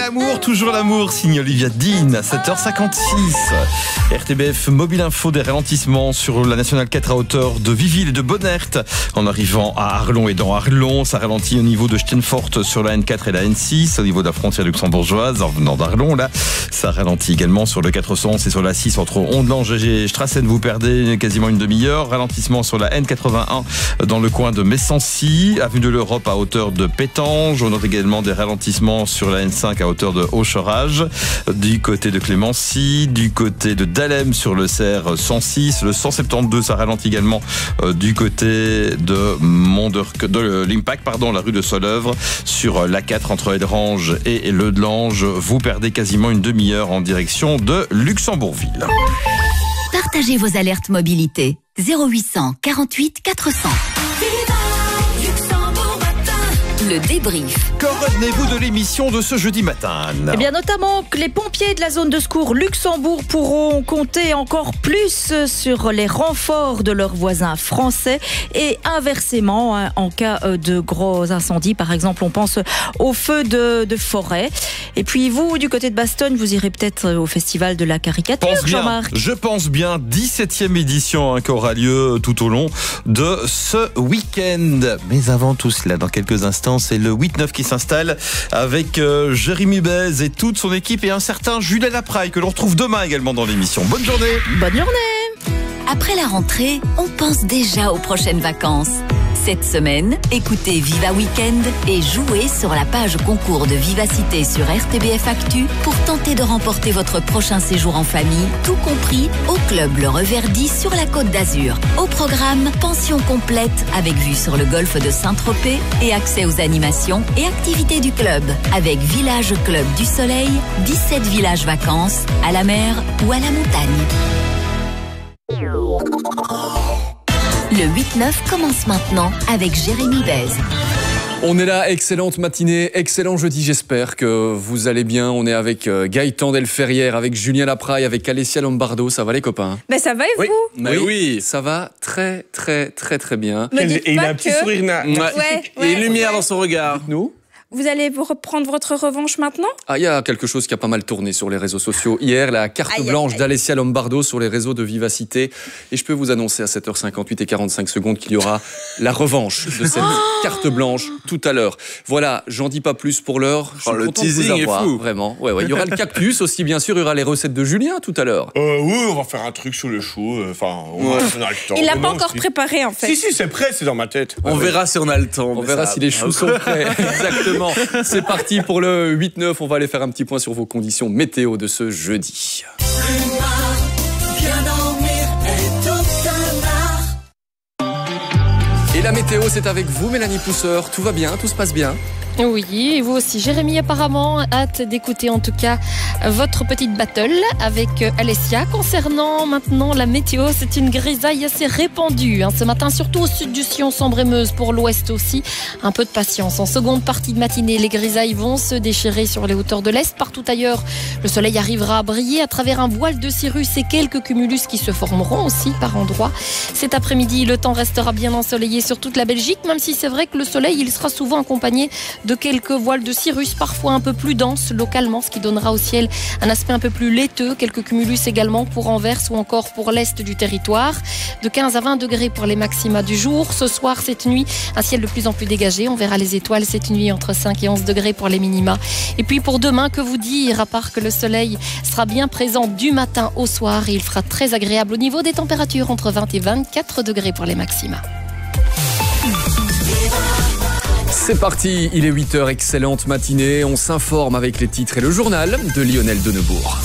toujours l'amour, signe Olivia Dean à 7h56. RTBF Mobile Info, des ralentissements sur la Nationale 4 à hauteur de Viville et de Bonnert. En arrivant à Arlon et dans Arlon, ça ralentit au niveau de Steenfort sur la N4 et la N6, au niveau de la frontière luxembourgeoise, en venant d'Arlon, là. Ça ralentit également sur le 411 et sur la 6 entre Ondelange et Strassen, vous perdez quasiment une demi-heure. Ralentissement sur la N81 dans le coin de Messancy, avenue de l'Europe à hauteur de Pétange. On note également des ralentissements sur la N5 à hauteur de Aucherage, du côté de Clémency, du côté de Dahlem sur le CR 106, le 172, ça ralentit également du côté de l'Impact, la rue de Soleuvre, sur l'A4 entre Edrange et Leudelange. Vous perdez quasiment une demi-heure en direction de Luxembourgville. Partagez vos alertes mobilité. 0800 48 400. Le débrief. Que retenez-vous de l'émission de ce jeudi matin, Anne ? Eh bien, notamment que les pompiers de la zone de secours Luxembourg pourront compter encore plus sur les renforts de leurs voisins français et inversement, en cas de gros incendies. Par exemple, on pense aux feux de forêt. Et puis vous, du côté de Bastogne, vous irez peut-être au festival de la caricature, Jean-Marc. Je pense bien, 17e édition qui aura lieu tout au long de ce week-end. Mais avant tout cela, dans quelques instants, c'est le 8-9 qui s'installe avec Jérémy Bez et toute son équipe et un certain Julien Lapraille que l'on retrouve demain également dans l'émission. Bonne journée. Bonne journée. Après la rentrée, on pense déjà aux prochaines vacances. Cette semaine, écoutez Viva Weekend et jouez sur la page concours de Vivacité sur RTBF Actu pour tenter de remporter votre prochain séjour en famille, tout compris au club Le Reverdy sur la Côte d'Azur. Au programme, pension complète avec vue sur le golfe de Saint-Tropez et accès aux animations et activités du club avec Village Club du Soleil, 17 villages vacances, à la mer ou à la montagne. Le 8-9 commence maintenant avec Jérémy Bez. On est là, excellente matinée, excellent jeudi, j'espère que vous allez bien. On est avec Gaëtan Delferrière, avec Julien Lapraille, avec Alessia Lombardo. Ça va les copains ? Ben ça va et vous ? Oui, ça va très très très très bien. Et il a un petit sourire et une lumière dans son regard. Nous ? Vous allez vous reprendre votre revanche maintenant ? Ah, il y a quelque chose qui a pas mal tourné sur les réseaux sociaux. Hier, la carte blanche d'Alessia Lombardo sur les réseaux de Vivacité. Et je peux vous annoncer à 7h58 et 45 secondes qu'il y aura la revanche de cette carte blanche tout à l'heure. Voilà, j'en dis pas plus pour l'heure. Le teasing est fou. Vraiment. Ouais. Il y aura le cactus aussi, bien sûr. Il y aura les recettes de Julien tout à l'heure. Oui, on va faire un truc sur le chou. On a le temps. Il l'a pas encore préparé en fait. Si, c'est prêt, c'est dans ma tête. On verra si on a le temps. On verra si les choux sont prêts. Exactement. C'est parti pour le 8-9. On va aller faire un petit point sur vos conditions météo de ce jeudi. Et la météo, c'est avec vous, Mélanie Pousseur. Tout va bien, tout se passe bien. Oui, et vous aussi, Jérémy, apparemment, hâte d'écouter en tout cas votre petite battle avec Alessia. Concernant maintenant la météo, c'est une grisaille assez répandue ce matin, surtout au sud du Sion, Sambre-et-Meuse, pour l'ouest aussi. Un peu de patience. En seconde partie de matinée, les grisailles vont se déchirer sur les hauteurs de l'est. Partout ailleurs, le soleil arrivera à briller à travers un voile de cirrus et quelques cumulus qui se formeront aussi par endroits. Cet après-midi, le temps restera bien ensoleillé sur toute la Belgique, même si c'est vrai que le soleil, il sera souvent accompagné de quelques voiles de cirrus, parfois un peu plus denses localement, ce qui donnera au ciel un aspect un peu plus laiteux. Quelques cumulus également pour Anvers ou encore pour l'est du territoire. De 15 à 20 degrés pour les maxima du jour. Ce soir, cette nuit, un ciel de plus en plus dégagé. On verra les étoiles cette nuit entre 5 et 11 degrés pour les minima. Et puis pour demain, que vous dire, à part que le soleil sera bien présent du matin au soir et il fera très agréable au niveau des températures entre 20 et 24 degrés pour les maxima. C'est parti, il est 8h, excellente matinée. On s'informe avec les titres et le journal de Lionel Donnebourg.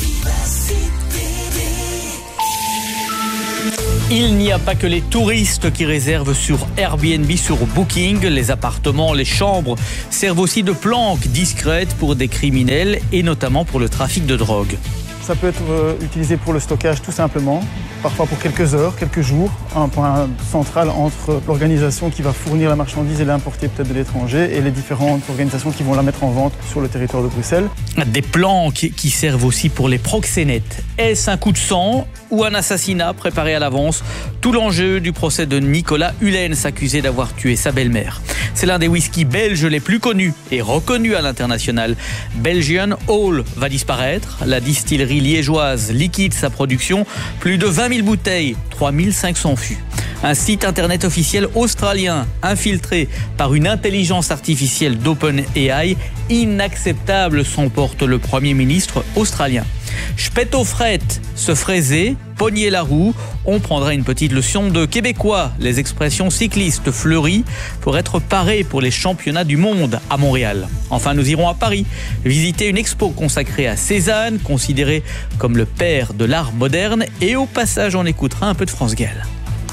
Il n'y a pas que les touristes qui réservent sur Airbnb, sur Booking. Les appartements, les chambres servent aussi de planque discrète pour des criminels et notamment pour le trafic de drogue. Ça peut être utilisé pour le stockage tout simplement, parfois pour quelques heures, quelques jours, un point central entre l'organisation qui va fournir la marchandise et l'importer peut-être de l'étranger et les différentes organisations qui vont la mettre en vente sur le territoire de Bruxelles. Des plans qui servent aussi pour les proxénètes. Est-ce un coup de sang ou un assassinat préparé à l'avance? Tout l'enjeu du procès de Nicolas Hulens, accusé d'avoir tué sa belle-mère. C'est l'un des whiskies belges les plus connus et reconnus à l'international. Belgian Hall va disparaître. La distillerie liégeoise liquide sa production. Plus de 20 000 bouteilles, 3 500 fûts. Un site internet officiel australien infiltré par une intelligence artificielle d'OpenAI inacceptable, s'emporte le Premier ministre australien. Spett au fret, se fraiser, pogner la roue. On prendra une petite leçon de québécois. Les expressions cyclistes fleuries pour être parées pour les championnats du monde à Montréal. Enfin, nous irons à Paris visiter une expo consacrée à Cézanne, considéré comme le père de l'art moderne. Et au passage, on écoutera un peu de France Gall.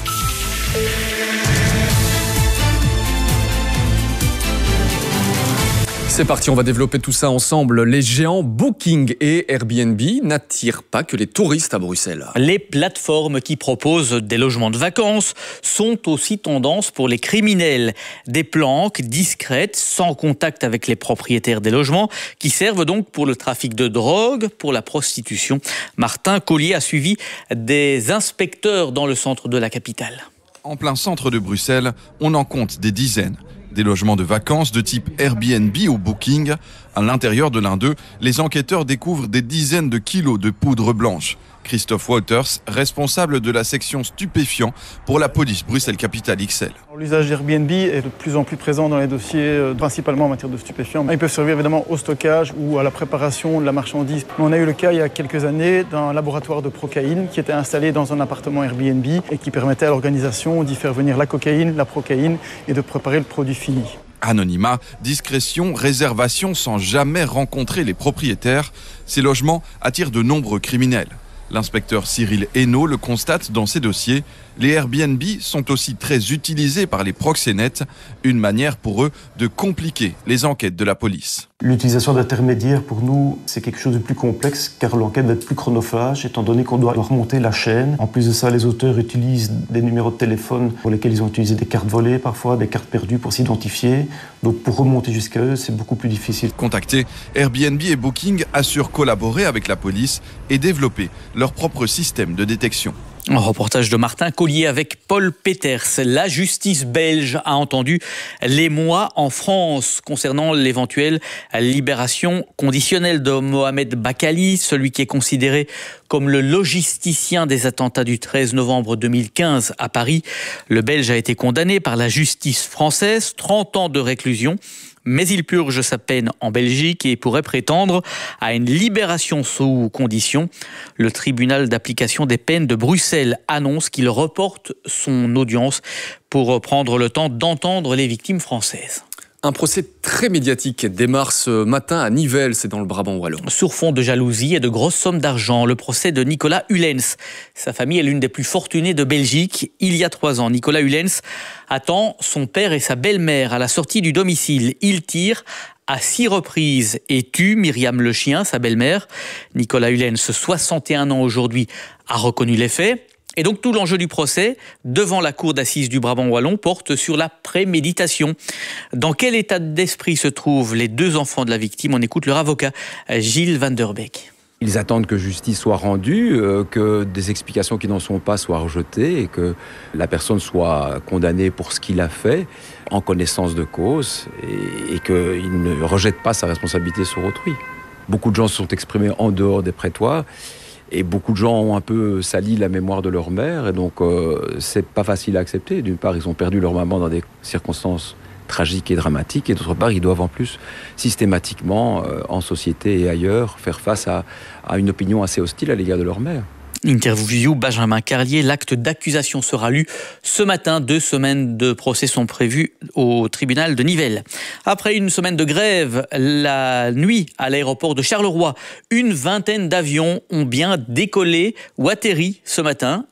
C'est parti, on va développer tout ça ensemble. Les géants Booking et Airbnb n'attirent pas que les touristes à Bruxelles. Les plateformes qui proposent des logements de vacances sont aussi tendance pour les criminels. Des planques discrètes, sans contact avec les propriétaires des logements, qui servent donc pour le trafic de drogue, pour la prostitution. Martin Collier a suivi des inspecteurs dans le centre de la capitale. En plein centre de Bruxelles, on en compte des dizaines. Des logements de vacances de type Airbnb ou Booking. À l'intérieur de l'un d'eux, les enquêteurs découvrent des dizaines de kilos de poudre blanche. Christophe Wouters, responsable de la section stupéfiants pour la police Bruxelles-Capitale XL. L'usage d'Airbnb est de plus en plus présent dans les dossiers, principalement en matière de stupéfiants. Ils peuvent servir évidemment au stockage ou à la préparation de la marchandise. On a eu le cas il y a quelques années d'un laboratoire de procaïne qui était installé dans un appartement Airbnb et qui permettait à l'organisation d'y faire venir la cocaïne, la procaïne et de préparer le produit fini. Anonymat, discrétion, réservation sans jamais rencontrer les propriétaires. Ces logements attirent de nombreux criminels. L'inspecteur Cyril Hainaut le constate dans ses dossiers. Les Airbnb sont aussi très utilisés par les proxénètes, une manière pour eux de compliquer les enquêtes de la police. L'utilisation d'intermédiaires pour nous, c'est quelque chose de plus complexe car l'enquête va être plus chronophage étant donné qu'on doit remonter la chaîne. En plus de ça, les auteurs utilisent des numéros de téléphone pour lesquels ils ont utilisé des cartes volées, parfois des cartes perdues pour s'identifier. Donc pour remonter jusqu'à eux, c'est beaucoup plus difficile. Contactés, Airbnb et Booking assurent collaborer avec la police et développer leur propre système de détection. Un reportage de Martin Collier avec Paul Peters. La justice belge a entendu l'émoi en France concernant l'éventuelle libération conditionnelle de Mohamed Bakali, celui qui est considéré comme le logisticien des attentats du 13 novembre 2015 à Paris. Le Belge a été condamné par la justice française, 30 ans de réclusion. Mais il purge sa peine en Belgique et pourrait prétendre à une libération sous condition. Le tribunal d'application des peines de Bruxelles annonce qu'il reporte son audience pour prendre le temps d'entendre les victimes françaises. Un procès très médiatique démarre ce matin à Nivelles, c'est dans le Brabant wallon. Sur fond de jalousie et de grosses sommes d'argent, le procès de Nicolas Hulens. Sa famille est l'une des plus fortunées de Belgique. Il y a 3 ans, Nicolas Hulens attend son père et sa belle-mère à la sortie du domicile. Il tire à 6 reprises et tue Myriam le chien, sa belle-mère. Nicolas Hulens, 61 ans aujourd'hui, a reconnu les faits. Et donc tout l'enjeu du procès, devant la cour d'assises du Brabant wallon, porte sur la préméditation. Dans quel état d'esprit se trouvent les 2 enfants de la victime? On écoute leur avocat, Gilles Van Der Beek. Ils attendent que justice soit rendue, que des explications qui n'en sont pas soient rejetées et que la personne soit condamnée pour ce qu'il a fait en connaissance de cause et qu'il ne rejette pas sa responsabilité sur autrui. Beaucoup de gens se sont exprimés en dehors des prétoires. Et beaucoup de gens ont un peu sali la mémoire de leur mère, et donc c'est pas facile à accepter. D'une part, ils ont perdu leur maman dans des circonstances tragiques et dramatiques, et d'autre part, ils doivent en plus systématiquement, en société et ailleurs, faire face à une opinion assez hostile à l'égard de leur mère. Interview Benjamin Carlier, l'acte d'accusation sera lu ce matin. 2 semaines de procès sont prévues au tribunal de Nivelles. Après une semaine de grève, la nuit à l'aéroport de Charleroi, une vingtaine d'avions ont bien décollé ou atterri ce matin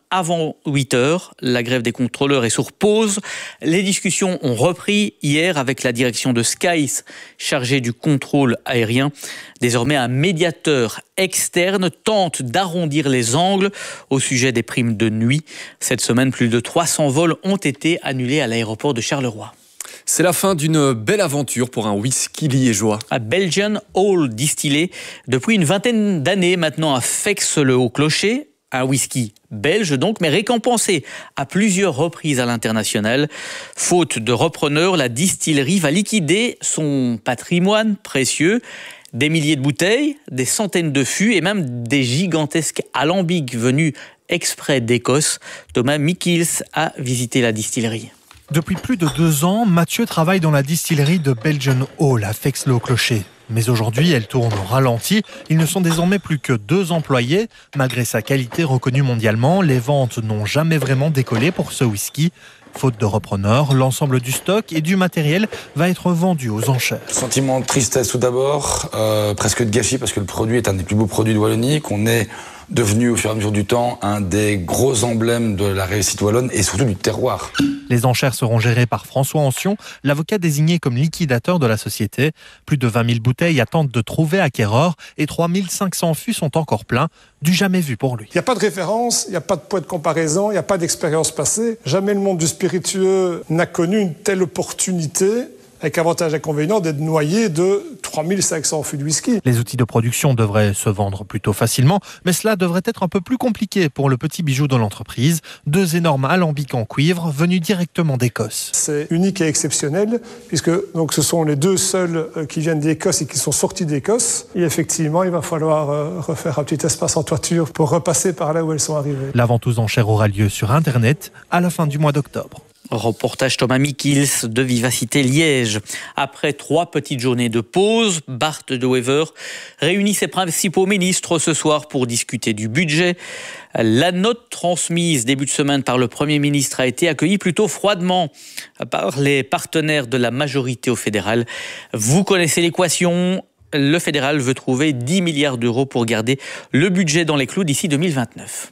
avant 8h. La grève des contrôleurs est sur pause. Les discussions ont repris hier avec la direction de Skies, chargée du contrôle aérien. Désormais, un médiateur externe tente d'arrondir les angles au sujet des primes de nuit. Cette semaine, plus de 300 vols ont été annulés à l'aéroport de Charleroi. C'est la fin d'une belle aventure pour un whisky liégeois. À Belgian Old distillé depuis une vingtaine d'années maintenant à Fex-le-Haut-Clocher. Un whisky belge donc, mais récompensé à plusieurs reprises à l'international. Faute de repreneur, la distillerie va liquider son patrimoine précieux. Des milliers de bouteilles, des centaines de fûts et même des gigantesques alambics venus exprès d'Écosse. Thomas Mikkils a visité la distillerie. Depuis plus de 2 ans, Mathieu travaille dans la distillerie de Belgian Hall à Fex-le-Haut-Clocher. Mais aujourd'hui, elle tourne au ralenti. Ils ne sont désormais plus que 2 employés. Malgré sa qualité reconnue mondialement, les ventes n'ont jamais vraiment décollé pour ce whisky. Faute de repreneur, l'ensemble du stock et du matériel va être vendu aux enchères. Sentiment de tristesse tout d'abord, presque de gâchis parce que le produit est un des plus beaux produits de Wallonie, qu'on est devenu au fur et à mesure du temps un des gros emblèmes de la réussite wallonne et surtout du terroir. Les enchères seront gérées par François Ancion, l'avocat désigné comme liquidateur de la société. Plus de 20 000 bouteilles attendent de trouver acquéreur et 3 500 fûts sont encore pleins, du jamais vu pour lui. Il n'y a pas de référence, il n'y a pas de poids de comparaison, il n'y a pas d'expérience passée. Jamais le monde du spiritueux n'a connu une telle opportunité, avec avantage et inconvénient d'être noyé de 3500 fûts de whisky. Les outils de production devraient se vendre plutôt facilement, mais cela devrait être un peu plus compliqué pour le petit bijou de l'entreprise. 2 énormes alambics en cuivre venus directement d'Écosse. C'est unique et exceptionnel, puisque donc, ce sont les 2 seuls qui viennent d'Écosse et qui sont sortis d'Écosse. Et effectivement, il va falloir refaire un petit espace en toiture pour repasser par là où elles sont arrivées. La vente aux enchères aura lieu sur Internet à la fin du mois d'octobre. Reportage Thomas Mikkils de Vivacité Liège. Après 3 petites journées de pause, Bart De Wever réunit ses principaux ministres ce soir pour discuter du budget. La note transmise début de semaine par le Premier ministre a été accueillie plutôt froidement par les partenaires de la majorité au fédéral. Vous connaissez l'équation. Le fédéral veut trouver 10 milliards d'euros pour garder le budget dans les clous d'ici 2029.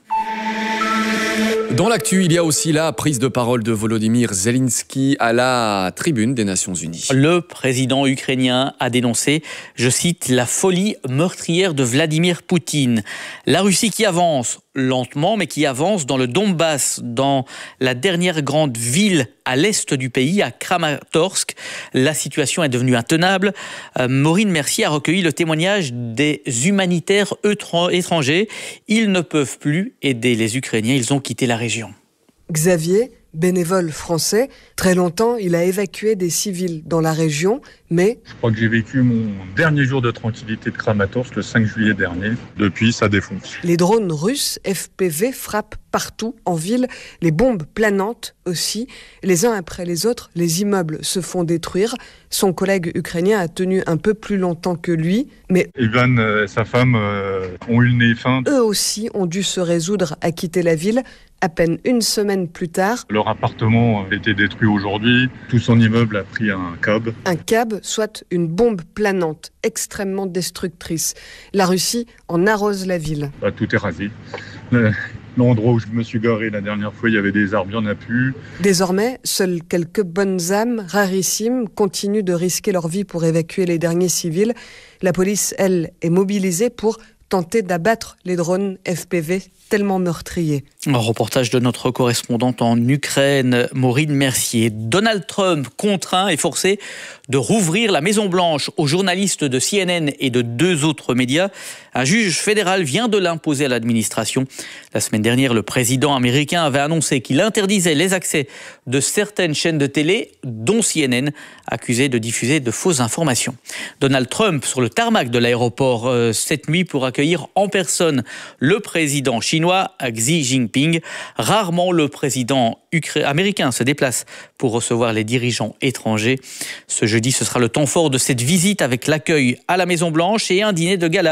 Dans l'actu, il y a aussi la prise de parole de Volodymyr Zelensky à la tribune des Nations Unies. Le président ukrainien a dénoncé, je cite, la folie meurtrière de Vladimir Poutine. La Russie qui avance lentement, mais qui avance dans le Donbass, dans la dernière grande ville à l'est du pays, à Kramatorsk. La situation est devenue intenable. Maureen Mercier a recueilli le témoignage des humanitaires étrangers. Ils ne peuvent plus aider les Ukrainiens, ils ont quitté la région. Xavier, bénévole français, très longtemps, il a évacué des civils dans la région, mais... Je crois que j'ai vécu mon dernier jour de tranquillité de Kramatorsk le 5 juillet dernier. Depuis, ça défonce. Les drones russes FPV frappent partout en ville, les bombes planantes aussi. Les uns après les autres, les immeubles se font détruire. Son collègue ukrainien a tenu un peu plus longtemps que lui, mais... Ivan et sa femme ont eu le nez fin. Eux aussi ont dû se résoudre à quitter la ville. À peine une semaine plus tard, leur appartement a été détruit aujourd'hui. Tout son immeuble a pris un cab. Un cab, soit une bombe planante extrêmement destructrice. La Russie en arrose la ville. Tout est rasé. L'endroit où je me suis garé la dernière fois, il y avait des arbres, il n'y en a plus. Désormais, seules quelques bonnes âmes, rarissimes, continuent de risquer leur vie pour évacuer les derniers civils. La police, elle, est mobilisée pour tenter d'abattre les drones FPV tellement meurtriers. Un reportage de notre correspondante en Ukraine, Maureen Mercier. Donald Trump contraint et forcé de rouvrir la Maison-Blanche aux journalistes de CNN et de 2 autres médias. Un juge fédéral vient de l'imposer à l'administration. La semaine dernière, le président américain avait annoncé qu'il interdisait les accès de certaines chaînes de télé, dont CNN, accusées de diffuser de fausses informations. Donald Trump sur le tarmac de l'aéroport cette nuit pour accueillir en personne le président chinois Xi Jinping. Rarement le président américain se déplace pour recevoir les dirigeants étrangers. Ce jeudi, ce sera le temps fort de cette visite avec l'accueil à la Maison-Blanche et un dîner de gala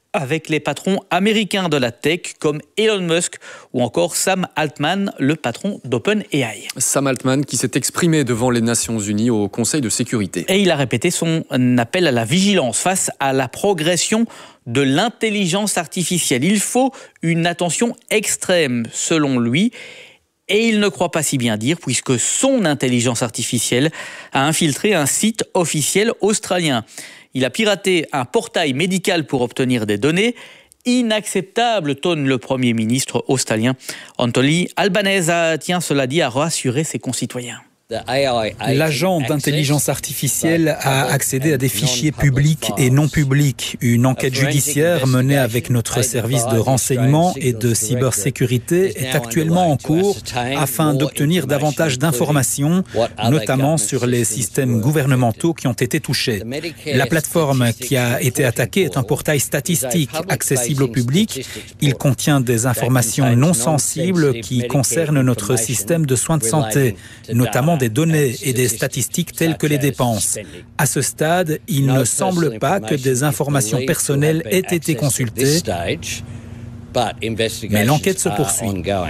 avec les patrons américains de la tech comme Elon Musk ou encore Sam Altman, le patron d'OpenAI. Sam Altman qui s'est exprimé devant les Nations Unies au Conseil de sécurité. Et il a répété son appel à la vigilance face à la progression de l'intelligence artificielle. Il faut une attention extrême, selon lui. Et il ne croit pas si bien dire, puisque son intelligence artificielle a infiltré un site officiel australien. Il a piraté un portail médical pour obtenir des données. Inacceptable, tonne le Premier ministre australien. Anthony Albanese tient, cela dit, à rassurer ses concitoyens. L'agent d'intelligence artificielle a accédé à des fichiers publics et non publics. Une enquête judiciaire menée avec notre service de renseignement et de cybersécurité est actuellement en cours afin d'obtenir davantage d'informations, notamment sur les systèmes gouvernementaux qui ont été touchés. La plateforme qui a été attaquée est un portail statistique accessible au public. Il contient des informations non sensibles qui concernent notre système de soins de santé, notamment des données et des statistiques telles que les dépenses. À ce stade, il ne semble pas que des informations personnelles aient été consultées, mais l'enquête se poursuit.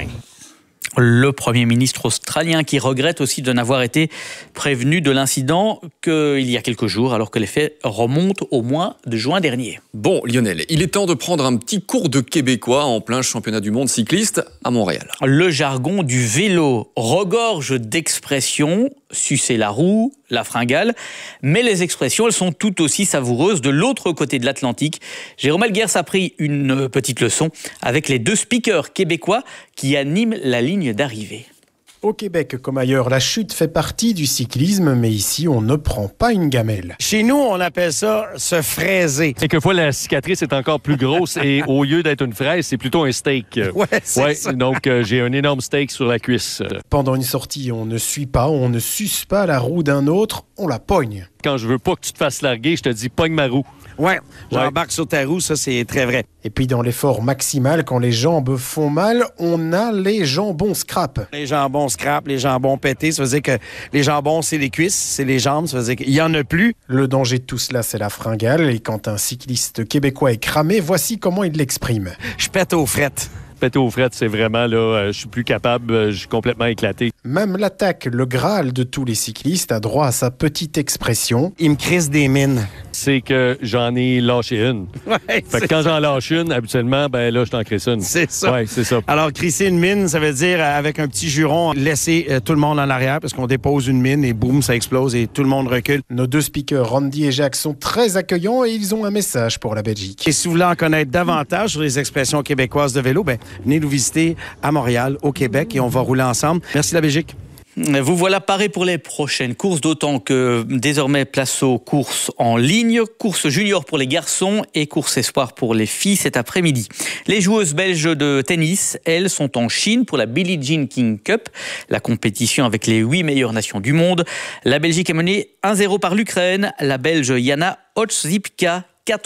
Le Premier ministre australien qui regrette aussi de n'avoir été prévenu de l'incident qu'il y a quelques jours, alors que les faits remontent au mois de juin dernier. Bon, Lionel, il est temps de prendre un petit cours de québécois en plein championnat du monde cycliste à Montréal. Le jargon du vélo regorge d'expressions, sucer la roue, la fringale, mais les expressions, elles sont tout aussi savoureuses de l'autre côté de l'Atlantique. Jérôme Elguers a pris une petite leçon avec les deux speakers québécois qui animent la ligne d'arrivée. Au Québec, comme ailleurs, la chute fait partie du cyclisme, mais ici, on ne prend pas une gamelle. Chez nous, on appelle ça se fraiser. Quelquefois, la cicatrice est encore plus grosse et au lieu d'être une fraise, c'est plutôt un steak. C'est ça. Donc, j'ai un énorme steak sur la cuisse. Pendant une sortie, on ne suit pas, on ne suce pas la roue d'un autre, on la pogne. Quand je veux pas que tu te fasses larguer, je te dis pogne ma roue. Ouais, j'embarque sur ta roue, ça c'est très vrai. Et puis dans l'effort maximal, quand les jambes font mal, on a les jambons scrap. Les jambons scrap, les jambons pétés, ça veut dire que les jambons c'est les cuisses, c'est les jambes, ça veut dire qu'il y en a plus. Le danger de tout cela, c'est la fringale. Et quand un cycliste québécois est cramé, voici comment il l'exprime. Je pète aux frettes. Péter aux frettes, c'est vraiment, là, je suis plus capable, je suis complètement éclaté. Même l'attaque, le Graal de tous les cyclistes, a droit à sa petite expression. Il me crisse des mines. C'est que j'en ai lâché une. Ouais, fait que quand j'en lâche une, habituellement, ben là, je t'en crisse une. C'est ça. Ouais, c'est ça. Alors, crisser une mine, ça veut dire, avec un petit juron, laisser tout le monde en arrière, parce qu'on dépose une mine et boum, ça explose et tout le monde recule. Nos deux speakers, Randy et Jacques, sont très accueillants et ils ont un message pour la Belgique. Et si vous voulez en connaître davantage sur les expressions québécoises de vélo, ben, venez nous visiter à Montréal, au Québec, et on va rouler ensemble. Merci la Belgique. Vous voilà parés pour les prochaines courses, d'autant que désormais place aux courses en ligne, courses junior pour les garçons et courses espoir pour les filles cet après-midi. Les joueuses belges de tennis, elles, sont en Chine pour la Billie Jean King Cup, la compétition avec les 8 meilleures nations du monde. La Belgique est menée 1-0 par l'Ukraine. La Belge Jana Oczipka,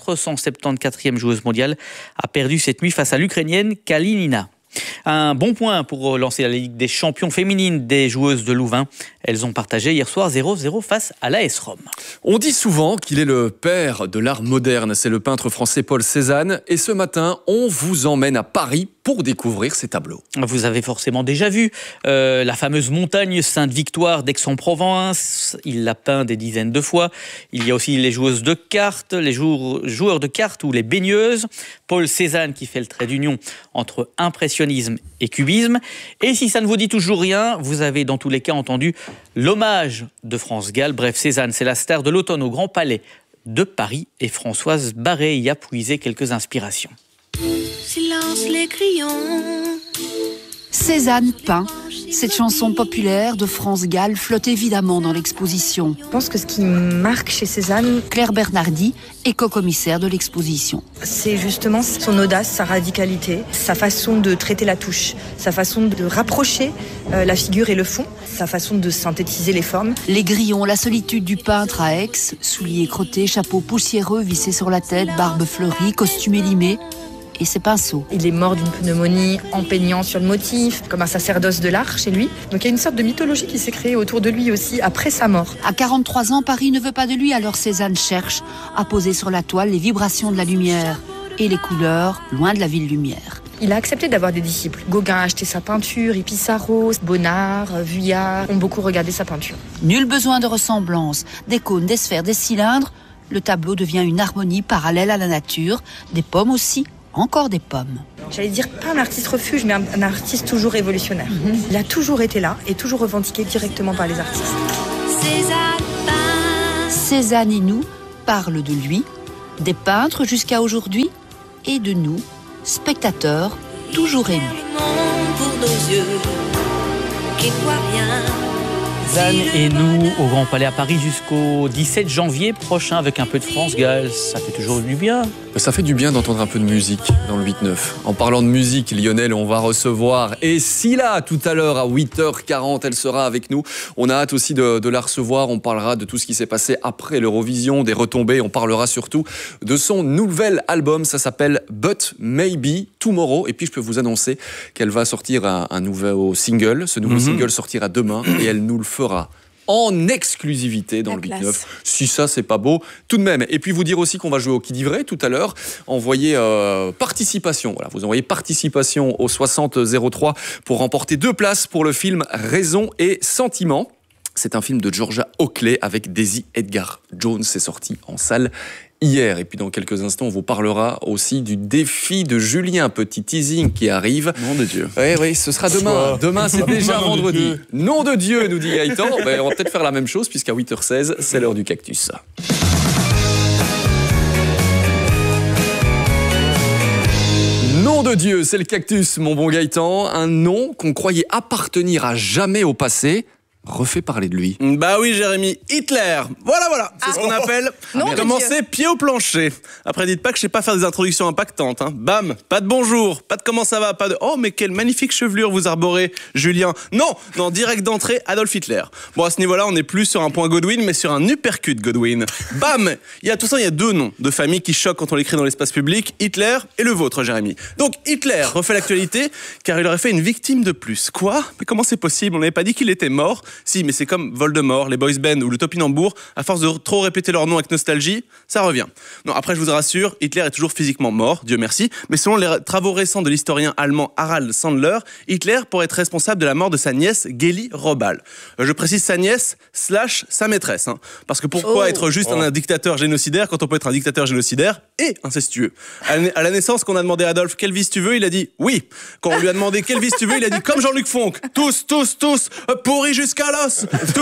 474e joueuse mondiale, a perdu cette nuit face à l'Ukrainienne Kalinina. Un bon point pour lancer la Ligue des champions féminines des joueuses de Louvain. Elles ont partagé hier soir 0-0 face à l'AS Rome. On dit souvent qu'il est le père de l'art moderne. C'est le peintre français Paul Cézanne. Et ce matin, on vous emmène à Paris pour découvrir ses tableaux. Vous avez forcément déjà vu la fameuse montagne Sainte-Victoire d'Aix-en-Provence. Il l'a peint des dizaines de fois. Il y a aussi les joueuses de cartes, les joueurs de cartes ou les baigneuses. Paul Cézanne qui fait le trait d'union entre impressionnisme et cubisme. Et si ça ne vous dit toujours rien, vous avez dans tous les cas entendu l'hommage de France Gall. Bref, Cézanne, c'est la star de l'automne au Grand Palais de Paris. Et Françoise Barré y a puisé quelques inspirations. Silence les crayons. Cézanne peint. Cette chanson populaire de France Gall flotte évidemment dans l'exposition. Je pense que ce qui marque chez Cézanne, Claire Bernardi, éco-commissaire de l'exposition. C'est justement son audace, sa radicalité, sa façon de traiter la touche, sa façon de rapprocher la figure et le fond, sa façon de synthétiser les formes. Les grillons, la solitude du peintre à Aix, souliers crottés, chapeau poussiéreux vissé sur la tête, barbe fleurie, costume élimé. Et ses pinceaux. Il est mort d'une pneumonie en peignant sur le motif, comme un sacerdoce de l'art chez lui. Donc il y a une sorte de mythologie qui s'est créée autour de lui aussi après sa mort. À 43 ans, Paris ne veut pas de lui, alors Cézanne cherche à poser sur la toile les vibrations de la lumière. et les couleurs loin de la ville lumière. Il a accepté d'avoir des disciples. Gauguin a acheté sa peinture, et Pissarro, Bonnard, Vuillard ont beaucoup regardé sa peinture. Nul besoin de ressemblance, des cônes, des sphères, des cylindres. Le tableau devient une harmonie parallèle à la nature, des pommes aussi, encore des pommes. J'allais dire pas un artiste refuge, mais un artiste toujours révolutionnaire. Il a toujours été là et toujours revendiqué directement par les artistes. Cézanne et nous parlent de lui, des peintres jusqu'à aujourd'hui, et de nous, spectateurs toujours émus. Pour nos yeux, qui ne voient rien. Cézanne et nous au Grand Palais à Paris jusqu'au 17 janvier prochain avec un peu de France Gall. Ça fait toujours du bien. Ça fait du bien d'entendre un peu de musique dans le 8-9. En parlant de musique, Lionel, on va recevoir Escilla tout à l'heure à 8h40. Elle sera avec nous. On a hâte aussi de la recevoir. On parlera de tout ce qui s'est passé après l'Eurovision, des retombées. On parlera surtout de son nouvel album. Ça s'appelle But Maybe Tomorrow. Et puis, je peux vous annoncer qu'elle va sortir un nouveau single. Ce nouveau single sortira demain et elle nous le fera en exclusivité dans le 8-9. Si ça, c'est pas beau, tout de même. Et puis vous dire aussi qu'on va jouer au Qui dit vrai tout à l'heure. Envoyez participation. Voilà, vous envoyez participation au 6003 pour remporter 2 places pour le film Raison et Sentiment. C'est un film de Georgia Oakley avec Daisy Edgar Jones. C'est sorti en salle hier. Et puis dans quelques instants, on vous parlera aussi du défi de Julien. Petit teasing qui arrive. Nom de Dieu. Oui, ce sera demain. Demain, c'est déjà vendredi. Nom de Dieu, nous dit Gaëtan. On va peut-être faire la même chose puisqu'à 8h16, c'est l'heure du cactus. Nom de Dieu, c'est le cactus, mon bon Gaëtan. Un nom qu'on croyait appartenir à jamais au passé refait parler de lui. Bah oui, Jérémy, Hitler. Voilà. C'est ce qu'on appelle commencer pied au plancher. Après, dites pas que je sais pas faire des introductions impactantes. Bam, pas de bonjour, pas de comment ça va, pas de oh, mais quelle magnifique chevelure vous arborez, Julien. Non, direct d'entrée, Adolf Hitler. Bon, à ce niveau-là, on n'est plus sur un point Godwin, mais sur un uppercut Godwin. Bam. Il y a 2 noms de famille qui choquent quand on l'écrit dans l'espace public, Hitler et le vôtre, Jérémy. Donc, Hitler refait l'actualité, car il aurait fait une victime de plus. Quoi ? Mais comment c'est possible ? On n'avait pas dit qu'il était mort ? Si, mais c'est comme Voldemort, les boys band ou le topinambour, à force de trop répéter leur nom avec nostalgie, ça revient. Non, après je vous rassure, Hitler est toujours physiquement mort, Dieu merci, mais selon les travaux récents de l'historien allemand Harald Sandler, Hitler pourrait être responsable de la mort de sa nièce Géli Robal. Je précise sa nièce / sa maîtresse, parce que pourquoi être juste un dictateur génocidaire quand on peut être un dictateur génocidaire et incestueux ? À la naissance, qu'on a demandé à Adolphe quel vice tu veux, il a dit oui. Quand on lui a demandé quel vice tu veux, il a dit comme Jean-Luc Fonck, tous, pourris jusqu'à l'os.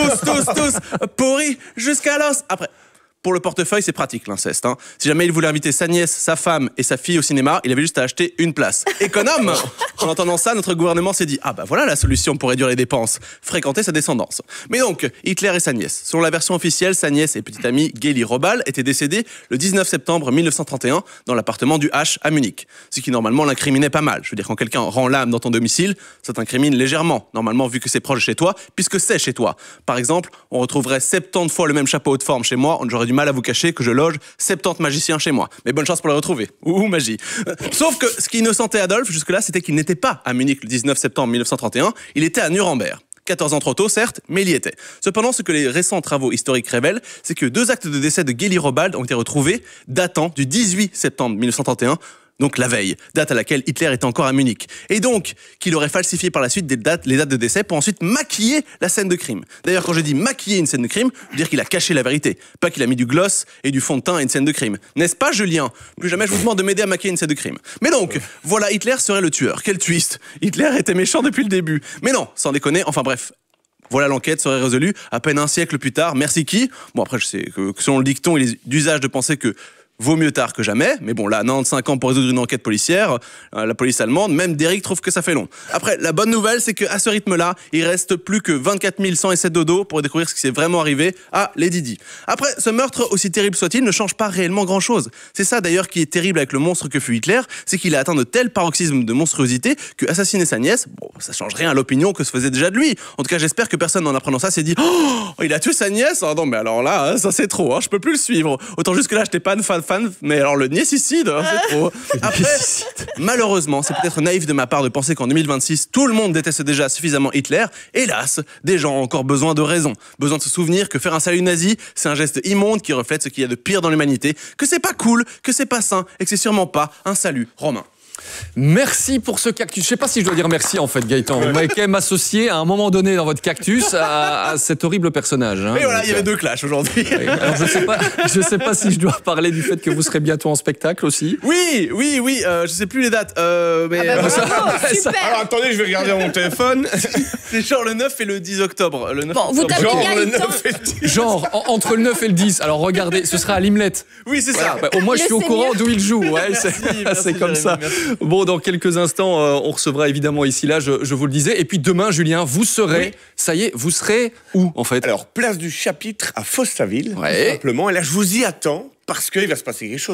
Tous, pourris jusqu'à l'os. Après, pour le portefeuille, c'est pratique l'inceste. Si jamais il voulait inviter sa nièce, sa femme et sa fille au cinéma, il avait juste à acheter une place. Économe. En entendant ça, notre gouvernement s'est dit ah bah voilà la solution pour réduire les dépenses, fréquenter sa descendance. Mais donc, Hitler et sa nièce. Selon la version officielle, sa nièce et petite amie Géli Robal étaient décédées le 19 septembre 1931 dans l'appartement du H à Munich. Ce qui normalement l'incriminait pas mal. Je veux dire, quand quelqu'un rend l'âme dans ton domicile, ça t'incrimine légèrement. Normalement, vu que c'est proche de chez toi, puisque c'est chez toi. Par exemple, on retrouverait 70 fois le même chapeau haute forme chez moi, j'aurais du mal à vous cacher que je loge 70 magiciens chez moi. Mais bonne chance pour les retrouver. Ouh, magie. Sauf que ce qui innocentait Adolphe jusque-là, c'était qu'il n'était pas à Munich le 19 septembre 1931, il était à Nuremberg. 14 ans trop tôt, certes, mais il y était. Cependant, ce que les récents travaux historiques révèlent, c'est que 2 actes de décès de Géli Robal ont été retrouvés datant du 18 septembre 1931, donc la veille, date à laquelle Hitler était encore à Munich. Et donc, qu'il aurait falsifié par la suite les dates de décès pour ensuite maquiller la scène de crime. D'ailleurs, quand je dis maquiller une scène de crime, je veux dire qu'il a caché la vérité, pas qu'il a mis du gloss et du fond de teint à une scène de crime. N'est-ce pas, Julien ? Plus jamais je vous demande de m'aider à maquiller une scène de crime. Mais donc, voilà, Hitler serait le tueur. Quel twist ! Hitler était méchant depuis le début. Mais non, sans déconner, enfin bref. Voilà, l'enquête serait résolue à peine un siècle plus tard. Merci qui ? Bon, après, je sais que selon le dicton, il est d'usage de penser que vaut mieux tard que jamais, mais bon, là, 95 ans pour résoudre une enquête policière, la police allemande, même Derrick trouve que ça fait long. Après, la bonne nouvelle, c'est qu'à ce rythme-là, il reste plus que 24 107 dodo pour découvrir ce qui s'est vraiment arrivé à Lady Di. Après, ce meurtre, aussi terrible soit-il, ne change pas réellement grand-chose. C'est ça, d'ailleurs, qui est terrible avec le monstre que fut Hitler, c'est qu'il a atteint de tels paroxysmes de monstruosité que assassiner sa nièce, bon, ça change rien à l'opinion que se faisait déjà de lui. En tout cas, j'espère que personne, en apprenant ça, s'est dit « Oh, il a tué sa nièce !» Ah non, mais alors là, ça c'est trop, je peux plus le suivre. Autant jusque là, j'étais pas fan fan, mais alors le niécicide, hein, c'est trop. Après, malheureusement, c'est peut-être naïf de ma part de penser qu'en 2026, tout le monde déteste déjà suffisamment Hitler. Hélas, des gens ont encore besoin de raison. Besoin de se souvenir que faire un salut nazi, c'est un geste immonde qui reflète ce qu'il y a de pire dans l'humanité, que c'est pas cool, que c'est pas sain et que c'est sûrement pas un salut romain. Merci pour ce cactus. Je sais pas si je dois dire merci en fait, Gaëtan. Vous m'avez quand même associé à un moment donné dans votre cactus à cet horrible personnage. Hein. Mais voilà, il y avait 2 clashs aujourd'hui. Alors je sais pas si je dois parler du fait que vous serez bientôt en spectacle aussi. Oui, je sais plus les dates. Mais super. Alors attendez, je vais regarder mon téléphone. C'est genre le 9 et le 10 octobre. Le 9 bon, vous tapez genre le 9 et le 10. Genre entre le 9 et le 10. Alors regardez, ce sera à Limlet. Oui, c'est ça. Au moins je suis au courant d'où il joue. Ouais, c'est comme ça. Bon, dans quelques instants, on recevra évidemment ici là, je vous le disais. Et puis demain, Julien, vous serez, ça y est, vous serez où en fait? Alors, place du Chapitre à Fostaville, tout simplement. Et là, je vous y attends parce qu'il va se passer quelque chose.